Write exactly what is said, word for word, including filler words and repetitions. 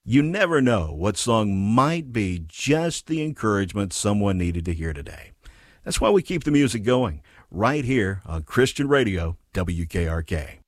You never know what song might be just the encouragement someone needed to hear today. That's why we keep the music going right here on Christian Radio, W K R K.